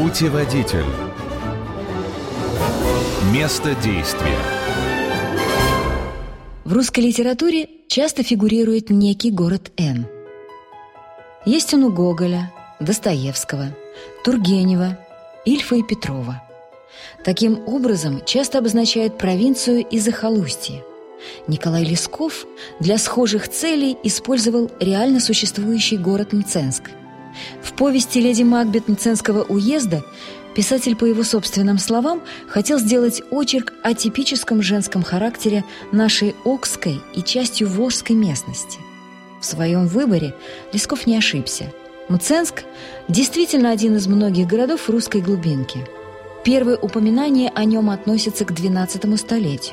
Путеводитель. Место действия. В русской литературе часто фигурирует некий город Н. Есть он у Гоголя, Достоевского, Тургенева, Ильфа и Петрова. Таким образом часто обозначают провинцию и захолустье. Николай Лесков для схожих целей использовал реально существующий город Мценск. В повести «Леди Макбет» Мценского уезда писатель, по его собственным словам, хотел сделать очерк о типическом женском характере нашей Окской и частью Волжской местности. В своем выборе Лесков не ошибся. Мценск действительно один из многих городов русской глубинки. Первые упоминания о нем относятся к XII столетию.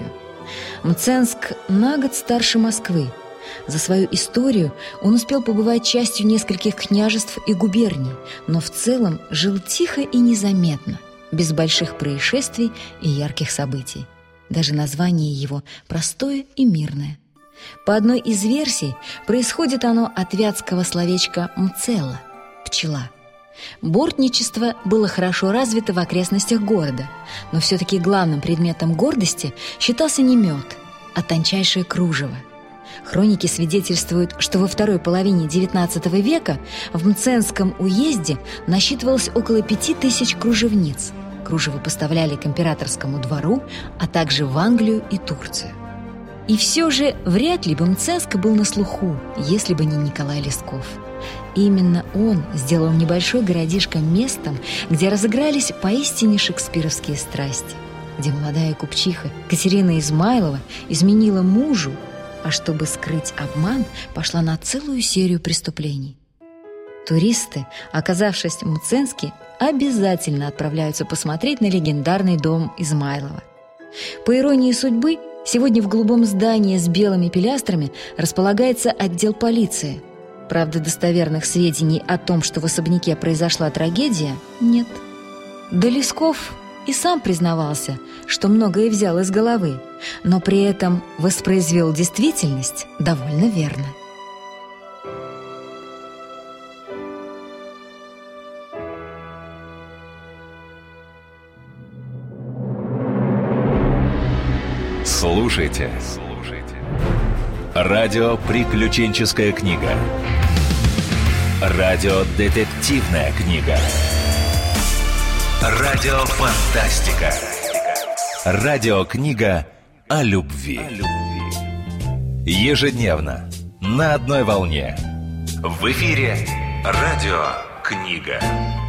Мценск на год старше Москвы. За свою историю он успел побывать частью нескольких княжеств и губерний, но в целом жил тихо и незаметно, без больших происшествий и ярких событий. Даже название его простое и мирное. По одной из версий, происходит оно от вятского словечка «мцела» – «пчела». Бортничество было хорошо развито в окрестностях города, но все-таки главным предметом гордости считался не мед, а тончайшее кружево. Хроники свидетельствуют, что во второй половине XIX века в Мценском уезде насчитывалось около 5000 кружевниц. Кружево поставляли к императорскому двору, а также в Англию и Турцию. И все же вряд ли бы Мценск был на слуху, если бы не Николай Лесков. Именно он сделал небольшой городишко местом, где разыгрались поистине шекспировские страсти, где молодая купчиха Катерина Измайлова изменила мужу, а чтобы скрыть обман, пошла на целую серию преступлений. Туристы, оказавшись в Мценске, обязательно отправляются посмотреть на легендарный дом Измайлова. По иронии судьбы, сегодня в голубом здании с белыми пилястрами располагается отдел полиции. Правда, достоверных сведений о том, что в особняке произошла трагедия, нет. Да Лесков и сам признавался, что многое взял из головы, но при этом воспроизвел действительность довольно верно. Слушайте. Радио «Приключенческая книга». Радио-детективная книга. Радиофантастика. Радиокнига о любви. Ежедневно на одной волне. В эфире «Радиокнига».